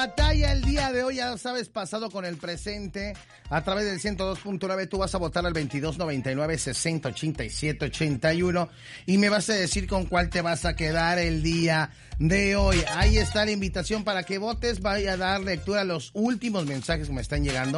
batalla el día de hoy, ya sabes, pasado con el presente. A través del 102.9 tú vas a votar al 2299-6087-81 y me vas a decir con cuál te vas a quedar el día de hoy. Ahí está la invitación para que votes. Voy a dar lectura a los últimos mensajes que me están llegando.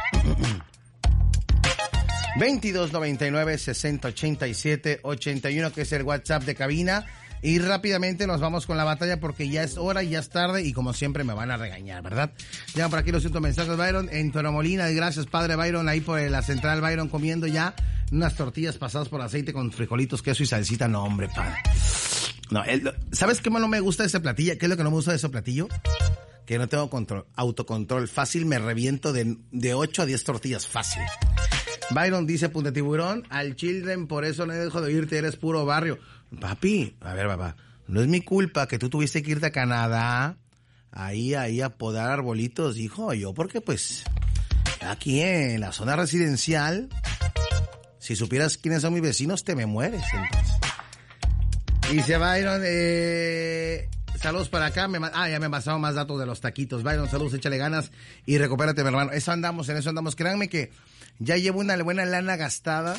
2299-6087-81, que es el WhatsApp de cabina. Y rápidamente nos vamos con la batalla porque ya es hora, ya es tarde y como siempre me van a regañar, ¿verdad? Llegan por aquí los 100 mensajes, Byron, en Torremolinas. Gracias, padre Byron, ahí por la central, Byron, comiendo ya unas tortillas pasadas por aceite con frijolitos, queso y salsita. No, hombre, padre. No, ¿sabes qué no me gusta de ese platillo? ¿Qué es lo que no me gusta de ese platillo? Que no tengo autocontrol. Fácil me reviento de 8 a 10 tortillas, fácil. Byron dice, Punta Tiburón, al Children, por eso no dejo de oírte, eres puro barrio. Papi, a ver, papá, no es mi culpa que tú tuviste que irte a Canadá, ahí a podar arbolitos, hijo. Yo, porque pues, aquí en la zona residencial, si supieras quiénes son mis vecinos, te me mueres, entonces. Dice Byron, saludos para acá. Ya me pasaron más datos de los taquitos. Byron, saludos, échale ganas y recupérate, mi hermano. En eso andamos. Créanme que ya llevo una buena lana gastada.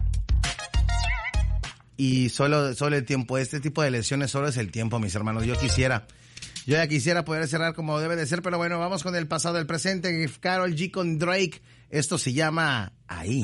Y solo el tiempo, este tipo de lesiones solo es el tiempo, mis hermanos. Yo ya quisiera poder cerrar como debe de ser, pero bueno, vamos con el pasado, el presente. Karol G con Drake. Esto se llama Ahí.